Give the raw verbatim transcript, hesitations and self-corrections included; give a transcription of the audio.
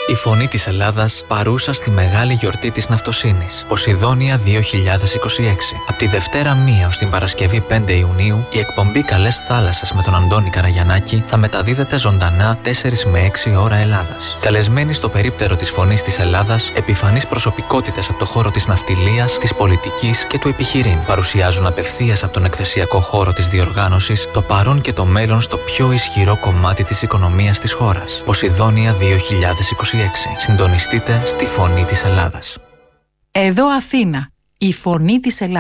Η φωνή της Ελλάδας παρούσα στη μεγάλη γιορτή της Ναυτοσύνης. Ποσειδόνια δύο χιλιάδες είκοσι έξι. Από τη Δευτέρα μία ως την Παρασκευή πέντε Ιουνίου, η εκπομπή Καλές Θάλασσες με τον Αντώνη Καραγιαννάκη θα μεταδίδεται ζωντανά τέσσερις με έξι ώρα Ελλάδας. Καλεσμένοι στο περίπτερο της φωνής της Ελλάδας, επιφανείς προσωπικότητες από το χώρο της ναυτιλίας, της πολιτικής και του επιχειρήν. Παρουσιάζουν απευθείας από τον εκθεσιακό χώρο της διοργάνωσης το παρόν και το μέλλον στο πιο ισχυρό κομμάτι της οικονομίας της χώρας. Ποσειδόνια δύο χιλιάδες είκοσι έξι. Συντονιστείτε στη Φωνή της Ελλάδας. Εδώ Αθήνα, η Φωνή της Ελλάδας.